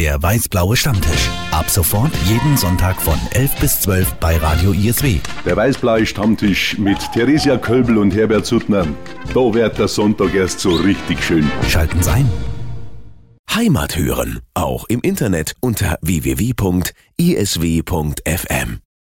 Der weiß-blaue Stammtisch. Ab sofort jeden Sonntag von 11 bis 12 bei Radio ISW. Der weiß-blaue Stammtisch mit Theresia Kölbl und Herbert Suttner. Da wird der Sonntag erst so richtig schön. Schalten Sie ein. Heimat hören, auch im Internet unter www.isw.fm.